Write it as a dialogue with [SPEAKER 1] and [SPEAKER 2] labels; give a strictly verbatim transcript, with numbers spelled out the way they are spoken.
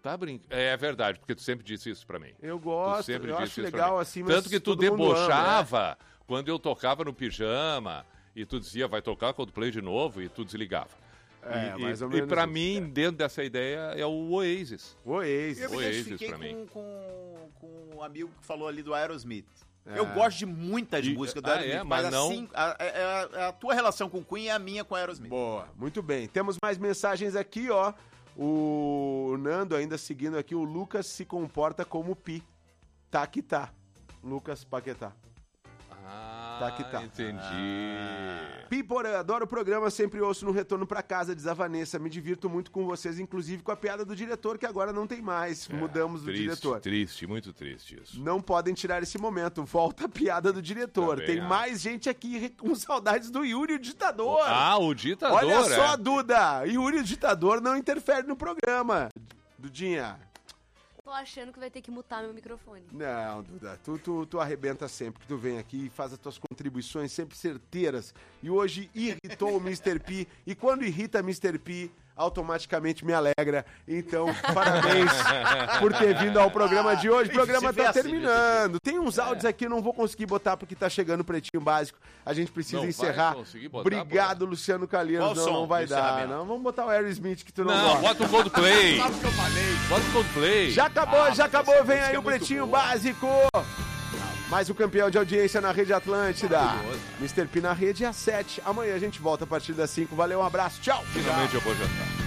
[SPEAKER 1] Tá brincando. É verdade, porque tu sempre disse isso pra mim.
[SPEAKER 2] Eu gosto,
[SPEAKER 1] sempre
[SPEAKER 2] eu
[SPEAKER 1] disse
[SPEAKER 2] acho
[SPEAKER 1] isso
[SPEAKER 2] legal
[SPEAKER 1] pra mim.
[SPEAKER 2] assim, mas
[SPEAKER 1] Tanto que tu
[SPEAKER 2] todo mundo ama,
[SPEAKER 1] debochava
[SPEAKER 2] né?
[SPEAKER 1] quando eu tocava no pijama e tu dizia, vai tocar Coldplay de novo, e tu desligava.
[SPEAKER 2] É,
[SPEAKER 1] e,
[SPEAKER 2] mais ou
[SPEAKER 1] e,
[SPEAKER 2] menos
[SPEAKER 1] e pra
[SPEAKER 2] isso.
[SPEAKER 1] mim, dentro dessa ideia, é o Oasis.
[SPEAKER 2] O Oasis.
[SPEAKER 3] Eu me
[SPEAKER 1] Oasis
[SPEAKER 3] identifiquei
[SPEAKER 1] pra mim.
[SPEAKER 3] com, com, com um amigo que falou ali do Aerosmith.
[SPEAKER 2] É.
[SPEAKER 3] Eu gosto de muitas
[SPEAKER 1] E-
[SPEAKER 3] músicas do
[SPEAKER 1] ah,
[SPEAKER 3] Aerosmith,
[SPEAKER 1] é?
[SPEAKER 3] mas,
[SPEAKER 1] Mas não-
[SPEAKER 3] assim, a, a- a- a tua relação com o Queen é a minha com o Aerosmith.
[SPEAKER 2] Boa, muito bem. Temos mais mensagens aqui, ó. O Nando ainda seguindo aqui, o Lucas se comporta como Pi. Tá que tá. Lucas Paquetá.
[SPEAKER 1] Ah,
[SPEAKER 2] Tá que tá.
[SPEAKER 1] entendi.
[SPEAKER 2] Pi Porã, adoro o programa, sempre ouço no retorno pra casa, diz a Vanessa. Me divirto muito com vocês, inclusive com a piada do diretor, que agora não tem mais. Mudamos do
[SPEAKER 1] Triste,
[SPEAKER 2] diretor.
[SPEAKER 1] triste, muito triste isso.
[SPEAKER 2] Não podem tirar esse momento. Volta a piada do diretor.
[SPEAKER 1] Também
[SPEAKER 2] Tem
[SPEAKER 1] acho.
[SPEAKER 2] mais gente aqui com saudades do Yuri, o ditador.
[SPEAKER 1] Ah, o ditador,
[SPEAKER 2] Olha só,
[SPEAKER 1] é.
[SPEAKER 2] Duda. Yuri, o ditador, não interfere no programa. Dudinha.
[SPEAKER 4] Tô achando que vai ter que mutar meu microfone.
[SPEAKER 2] Não, Duda, tu, tu, tu arrebenta sempre que tu vem aqui e faz as tuas contribuições sempre certeiras. E hoje irritou o mister P. E quando irrita mister P, automaticamente me alegra. Então, parabéns por ter vindo ao programa de hoje. O programa tá terminando. Tem uns áudios aqui, eu não vou conseguir botar porque tá chegando o Pretinho Básico. A gente precisa
[SPEAKER 1] Não vai
[SPEAKER 2] encerrar.
[SPEAKER 1] conseguir botar,
[SPEAKER 2] Obrigado, Luciano Calheiros.
[SPEAKER 3] Qual
[SPEAKER 2] Não,
[SPEAKER 3] som
[SPEAKER 2] não vai
[SPEAKER 3] do
[SPEAKER 2] dar.
[SPEAKER 3] encerramento?
[SPEAKER 2] Não, vamos botar o Aerosmith que tu não,
[SPEAKER 1] Não,
[SPEAKER 2] gosta.
[SPEAKER 1] bota o Coldplay.
[SPEAKER 3] Sabe o que eu falei?
[SPEAKER 1] Bota o Coldplay.
[SPEAKER 2] Já acabou,
[SPEAKER 3] Ah,
[SPEAKER 2] já
[SPEAKER 3] mas
[SPEAKER 2] acabou.
[SPEAKER 3] essa
[SPEAKER 2] Vem
[SPEAKER 3] música
[SPEAKER 2] aí
[SPEAKER 3] é
[SPEAKER 2] o
[SPEAKER 3] muito
[SPEAKER 2] Pretinho
[SPEAKER 3] boa.
[SPEAKER 2] Básico. Mais o campeão de audiência na Rede Atlântida.
[SPEAKER 1] Maravilhoso.
[SPEAKER 2] mister P na rede às sete. Amanhã a gente volta a partir das cinco. Valeu, um abraço. Tchau.
[SPEAKER 1] Finalmente eu vou jantar.